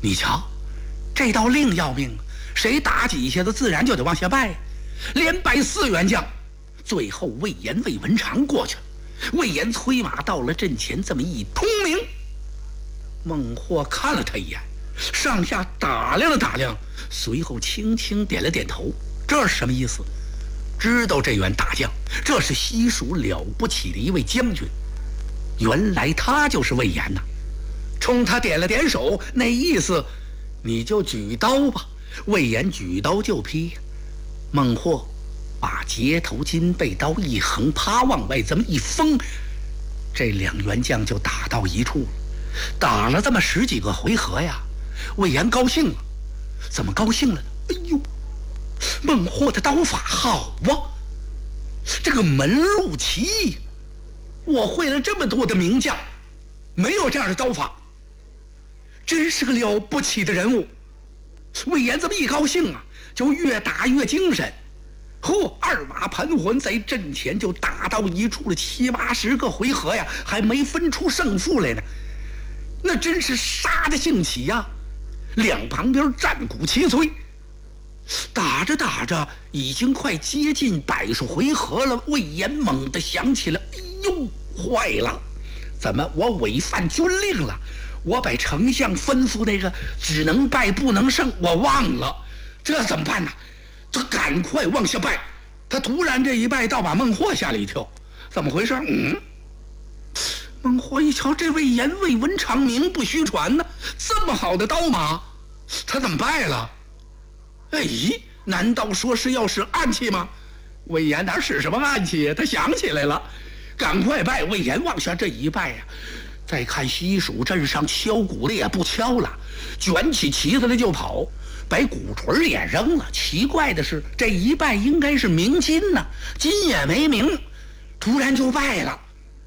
你瞧，这道令要命，谁打几下子自然就得往下拜，连拜4员将。最后魏延、魏文长过去了，魏延催马到了阵前，这么一通明，孟获看了他一眼，上下打量了打量，随后轻轻点了点头。这是什么意思？知道这员大将，这是西蜀了不起的一位将军，原来他就是魏延呐。冲他点了点手，那意思你就举刀吧。魏延举刀就劈，孟获把截头金背刀一横，啪往外这么一封，这2员将就打到一处了。打了这么10几个回合呀，魏延高兴了。怎么高兴了呢？哎呦，孟获的刀法好啊，这个门路奇异，我会了这么多的名将，没有这样的刀法，真是个了不起的人物。魏延这么一高兴啊，就越打越精神。2马盘桓在阵前就打到一处了，7、80个回合呀，还没分出胜负来呢。那真是杀得兴起呀，两旁边战鼓齐催。打着打着，已经快接近100回合了。魏延猛地想起了，哎呦，坏了！怎么我违反军令了？我把丞相吩咐那个只能败不能胜，我忘了，这怎么办呢？他赶快往下拜。他突然这一拜，倒把孟获吓了一跳。怎么回事？孟获一瞧，这魏延、魏文长名不虚传呢，这么好的刀马，他怎么败了？哎，难道说是要使暗器吗？魏延哪使什么暗器？他想起来了，赶快拜。魏延往下这一拜呀，再看西蜀镇上敲鼓的也不敲了，卷起旗子来就跑，把鼓槌也扔了。奇怪的是，这一拜应该是鸣金呢，金也没鸣，突然就败了。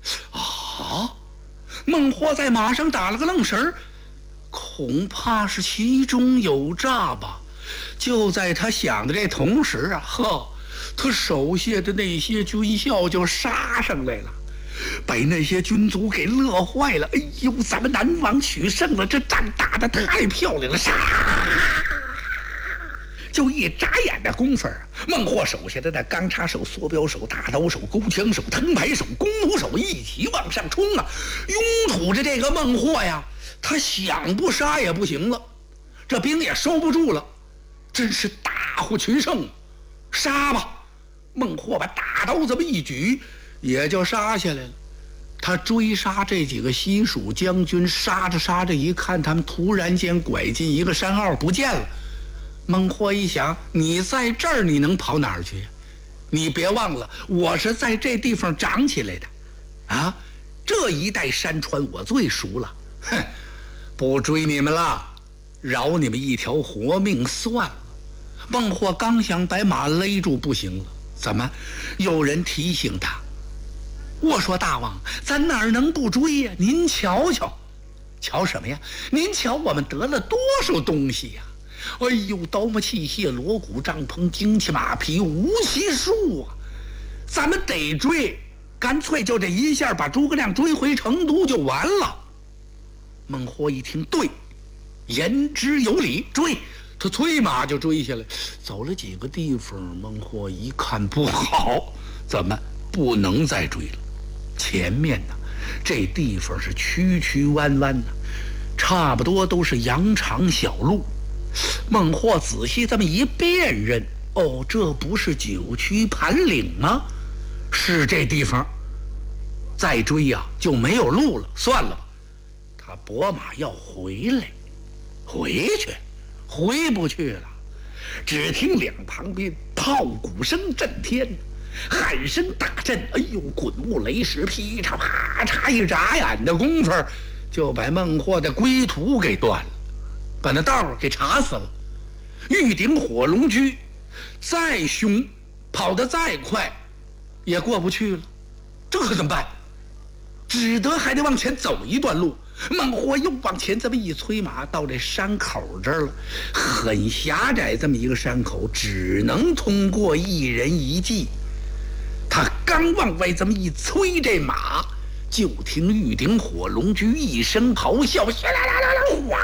孟获在马上打了个愣神儿，恐怕是其中有诈吧。就在他想的这同时啊，他手下的那些军校就杀上来了，把那些军卒给乐坏了。哎呦，咱们南王取胜了，这仗打得太漂亮了！杀！就一眨眼的功夫，孟获手下的那钢叉手、缩标手、大刀手、钩枪手、藤牌手、弓弩手一起往上冲啊，拥簇着这个孟获呀，他想不杀也不行了，这兵也收不住了，真是大获全胜。杀吧！孟获把大刀这么一举，也就杀下来了。他追杀这几个西蜀将军，杀着杀着，一看他们突然间拐进一个山坳不见了。孟获一想，你在这儿你能跑哪儿去？你别忘了，我是在这地方长起来的啊，这一带山川我最熟了。不追你们了，饶你们一条活命算了。孟获刚想把马勒住，不行了，怎么有人提醒他？我说大王，咱哪儿能不追呀？您瞧瞧。瞧什么呀？您瞧我们得了多少东西呀！哎呦，刀马器械、锣鼓帐篷、旌旗马匹无其数啊！咱们得追，干脆就这一下把诸葛亮追回成都就完了。孟获一听，对，言之有理，追。他催马就追下来，走了几个地方，孟获一看不好，怎么不能再追了？前面呢，这地方是曲曲弯弯的，差不多都是羊肠小路。孟获仔细这么一辨认，这不是九曲盘岭吗？是这地方。再追呀，就没有路了，算了吧。他拨马要回来，回不去了。只听两旁边炮鼓声震天，喊声大震，哎呦，滚木雷石，噼嚓啪嚓，一眨眼的功夫，就把孟获的归途给断了，把那道给查死了。玉鼎火龙驹再凶，跑得再快，也过不去了。这可怎么办？只得还得往前走一段路。孟获又往前这么一催马，到这山口这儿了，很狭窄，这么一个山口，只能通过一人一骑。他刚往外这么一催这马，就听玉鼎火龙驹一声咆哮，哗啦啦啦啦，哗！